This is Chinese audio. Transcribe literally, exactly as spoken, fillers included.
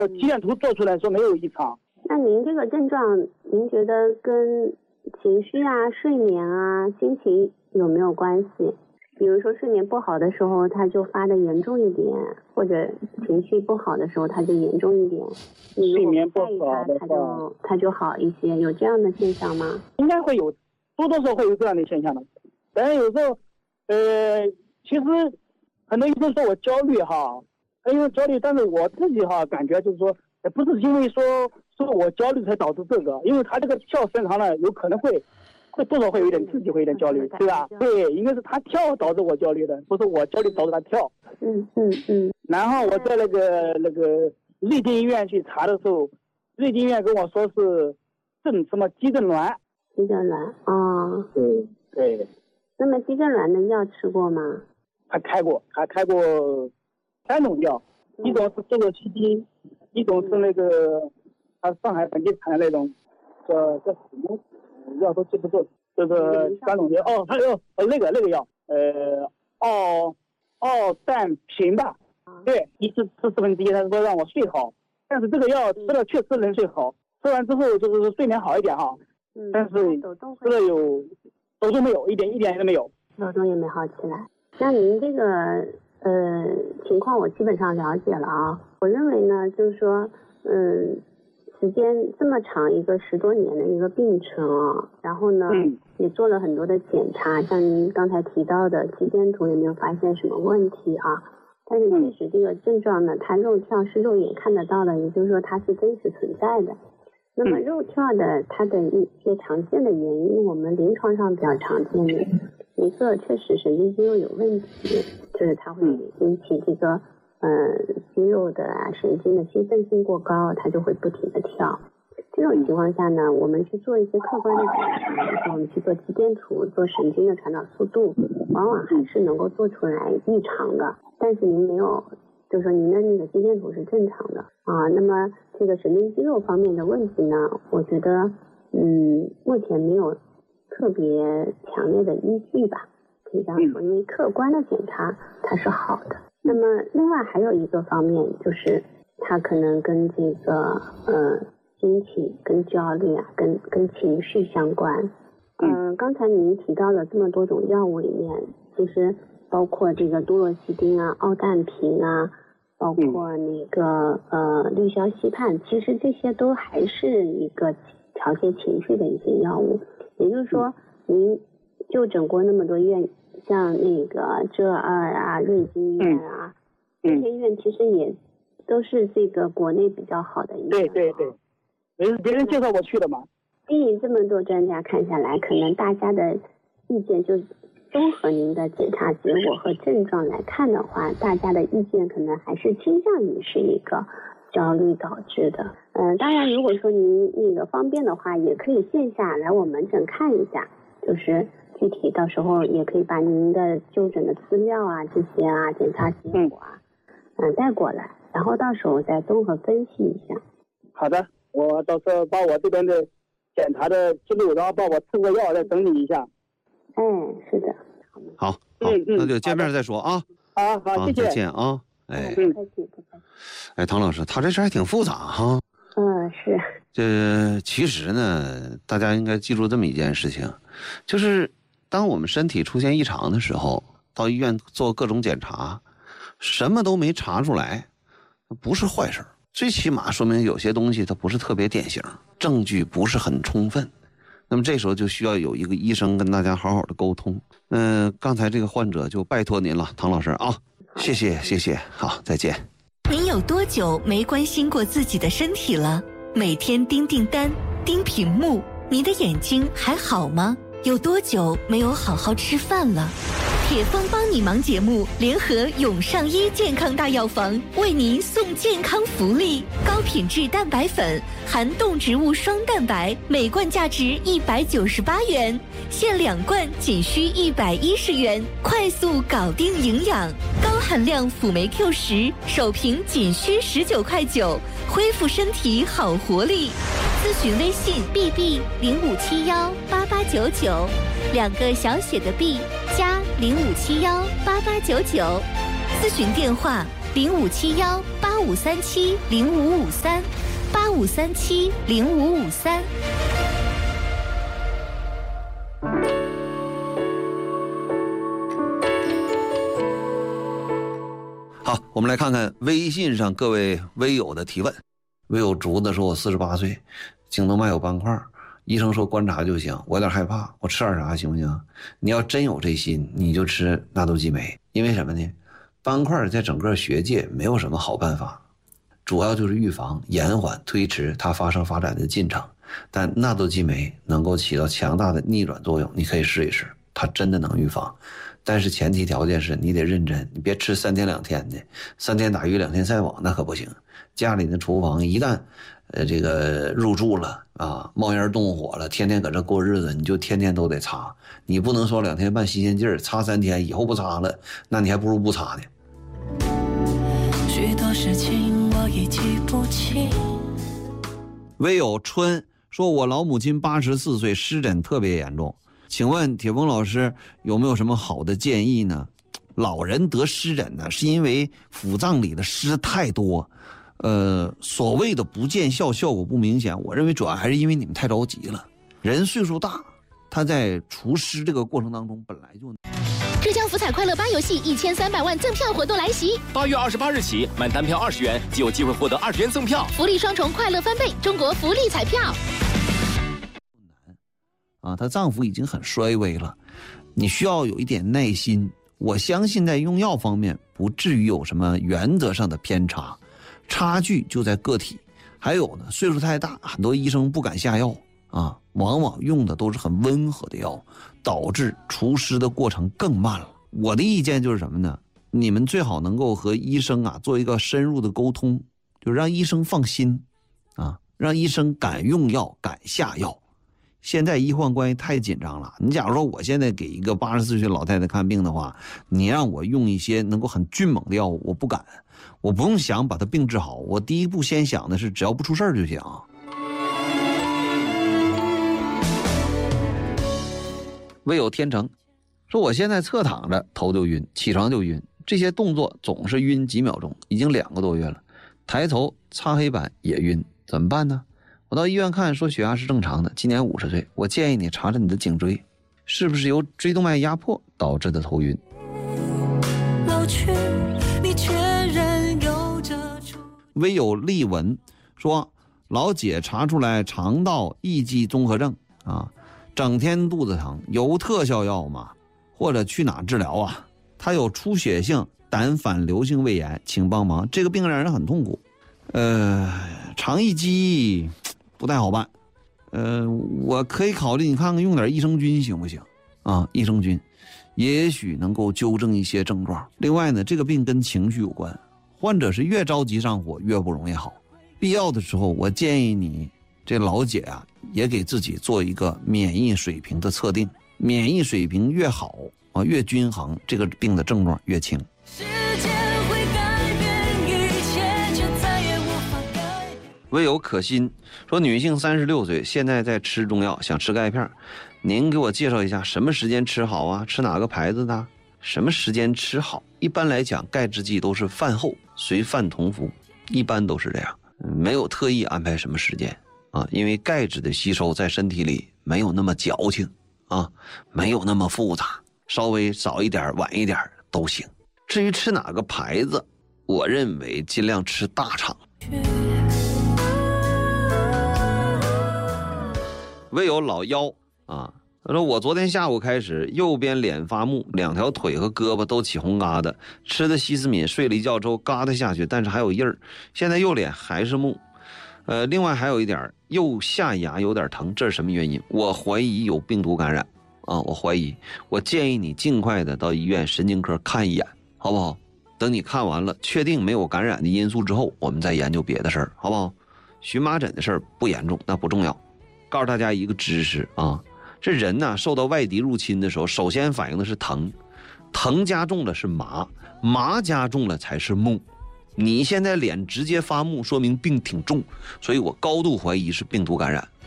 肌电图做出来说没有异常。 那您这个症状，您觉得跟情绪啊、睡眠啊、心情有没有关系？比如说睡眠不好的时候，它就发的严重一点，或者情绪不好的时候，它就严重一点。你如果不在意它，它就它就好一些，有这样的现象吗？ 应该会有，多多少少会有这样的现象的。但是有时候，呃，其实很多医生说我焦虑哈，因为焦虑，但是我自己哈感觉就是说，不是因为说说我焦虑才导致这个，因为他这个跳时间长了，有可能会。会多少会有点刺激，会有点焦虑，对吧？对，应该是他跳导致我焦虑的，不是我焦虑导致他跳。 嗯嗯嗯。 然后我在那个那个瑞金医院去查的时候，瑞金医院跟我说是症什么肌症挛。 肌症挛啊。 对对。 那么肌症挛的药吃过吗？ 他开过，他开过三种药，嗯、一种是多洛西汀，一种是那个他上海本地产的那种，叫叫什么？药都记不住，这个三种药哦，还有呃那个那个药，呃奥奥氮平吧，对，一次吃四分之一，他说让我睡好，但是这个药吃了确实能睡好，吃完之后就是睡眠好一点哈， 嗯、 但是吃了有抖动没有，一点一点都没有， 抖动也没好起来。那您这个呃情况我基本上了解了啊，我认为呢就是说嗯。时间这么长，一个十多年的一个病程啊，然后呢、嗯、也做了很多的检查，像您刚才提到的肌电图也没有发现什么问题啊。但是确实这个症状呢，它肉跳是肉眼看得到的，也就是说它是真实存在的。那么肉跳的它的一些常见的原因，我们临床上比较常见的一个确实神经肌肉有问题，就是它会引起这个。嗯，肌肉的啊神经的兴奋性过高，它就会不停的跳。这种情况下呢，我们去做一些客观的检查，就是我们去做肌电图、做神经的传导速度，往往还是能够做出来异常的。但是您没有，就是说您的那个肌电图是正常的啊。那么这个神经肌肉方面的问题呢，我觉得嗯，目前没有特别强烈的依据吧，可以这样说，因为客观的检查它是好的。那么另外还有一个方面，就是它可能跟这个呃心情、跟焦虑啊、跟跟情绪相关。嗯、呃，刚才您提到了这么多种药物里面，其实包括这个多洛西汀啊、奥氮平啊，包括那个呃氯硝西泮，其实这些都还是一个调节情绪的一些药物。也就是说，您就诊过那么多院。像那个浙二啊、瑞金医院啊，这些医院其实也都是这个国内比较好的医院。 对对对，也是别人介绍我去的嘛。 以这么多专家看下来，可能大家的意见就综合您的检查结果和症状来看的话，大家的意见可能还是倾向于是一个焦虑导致的。嗯、呃，当然，如果说您那个方便的话，也可以线下来我门诊看一下，就是具体到时候也可以把您的就诊的资料啊这些啊检查结果啊嗯、呃、带过来，然后到时候再综合分析一下。 好的，我到时候把我这边的检查的记录，然后把我吃过药再整理一下。 嗯，是的。 好，好，嗯嗯，那就见面再说啊。 好好，谢谢， 再见啊。哎， 不客气，不客气。 哎，唐老师，他这事还挺复杂哈。 嗯，是。 这其实呢，大家应该记住这么一件事情，就是当我们身体出现异常的时候，到医院做各种检查，什么都没查出来，不是坏事，最起码说明有些东西它不是特别典型，证据不是很充分。那么这时候就需要有一个医生跟大家好好的沟通。嗯、呃，刚才这个患者就拜托您了，唐老师啊，谢谢谢谢，好，再见。 您有多久没关心过自己的身体了？每天盯订单、盯屏幕，你的眼睛还好吗？有多久没有好好吃饭了？铁峰帮你忙节目联合永上医健康大药房为您送健康福利，高品质蛋白粉含动植物双蛋白，每罐价值一百九十八元，限两罐仅需一百一十元，快速搞定营养。高含量辅酶 Q 十，首瓶仅需十九块九，恢复身体好活力。咨询微信 B B 零五七幺八八九九，两个小写的 B 加零五七幺八八九九，咨询电话零五七幺八五三七零五五三八五三七零五五三。 好，我们来看看微信上各位微友的提问。微友竹子说：“我四十八岁，颈动脉有斑块，医生说观察就行，我有点害怕，我吃点啥行不行？”你要真有这心，你就吃纳豆激酶，因为什么呢？斑块在整个学界没有什么好办法，主要就是预防、延缓、推迟它发生发展的进程。但纳豆激酶能够起到强大的逆转作用，你可以试一试，它真的能预防。但是前提条件是你得认真，你别吃三天两天的，三天打鱼两天晒网那可不行。家里的厨房一旦呃这个入住了啊，冒烟动火了，天天搁这过日子，你就天天都得擦。你不能说两天半新鲜劲儿，擦三天以后不擦了，那你还不如不擦呢。 许多事情我已记不清。 唯有春说，我老母亲八十四岁，湿疹特别严重，请问铁峰老师有没有什么好的建议呢？老人得湿疹呢，是因为腹脏里的湿太多，呃，所谓的不见效，效果不明显，我认为主要还是因为你们太着急了。人岁数大，他在除湿这个过程当中本来就。 浙江福彩快乐八游戏一千三百万赠票活动来袭， 八月二十八日起，满单票二十元即有机会获得二十元赠票， 福利双重，快乐翻倍，中国福利彩票。 啊，她丈夫已经很衰微了，你需要有一点耐心。我相信在用药方面不至于有什么原则上的偏差，差距就在个体。还有呢，岁数太大，很多医生不敢下药啊，往往用的都是很温和的药，导致除湿的过程更慢了。我的意见就是什么呢？你们最好能够和医生啊做一个深入的沟通，就让医生放心啊，让医生敢用药，敢下药。现在医患关系太紧张了，你假如说我现在给一个八十四岁老太太看病的话，你让我用一些能够很迅猛的药物，我不敢，我不用想把她病治好，我第一步先想的是只要不出事儿就行。唯有天成说，我现在侧躺着头就晕，起床就晕，这些动作总是晕几秒钟，已经两个多月了，抬头擦黑板也晕，怎么办呢？我到医院看，说血压是正常的，今年五十岁，我建议你查查你的颈椎，是不是由椎动脉压迫导致的头晕？ 老去，你却仍有着唯有丽文说，老姐查出来肠道易激综合症啊，整天肚子疼，有特效药吗？或者去哪治疗啊？她有出血性胆反流性胃炎，请帮忙。这个病让人很痛苦，呃，肠易激不太好办，呃，我可以考虑你看看用点益生菌行不行啊？益生菌也许能够纠正一些症状。另外呢，这个病跟情绪有关，患者是越着急上火越不容易好。必要的时候，我建议你这老姐啊，也给自己做一个免疫水平的测定，免疫水平越好啊，越均衡，这个病的症状越轻。唯有可心说，女性三十六岁，现在在吃中药，想吃钙片，您给我介绍一下什么时间吃好啊？吃哪个牌子的？什么时间吃好？一般来讲，钙制剂都是饭后随饭同服，一般都是这样，没有特意安排什么时间啊，因为钙质的吸收在身体里没有那么矫情啊，没有那么复杂，稍微早一点晚一点都行。至于吃哪个牌子，我认为尽量吃大厂。唯有老幺啊，他说我昨天下午开始右边脸发木，两条腿和胳膊都起红疙瘩，吃的西斯敏，睡了一觉之后疙瘩下去，但是还有印儿，现在右脸还是木。呃，另外还有一点，右下牙有点疼，这是什么原因？我怀疑有病毒感染啊，我怀疑，我建议你尽快的到医院神经科看一眼，好不好？等你看完了，确定没有感染的因素之后，我们再研究别的事儿，好不好？荨麻疹的事儿不严重，那不重要。告诉大家一个知识啊，这人呢受到外敌入侵的时候，首先反应的是疼，疼加重了是麻，麻加重了才是木。你现在脸直接发木，说明病挺重，所以我高度怀疑是病毒感染，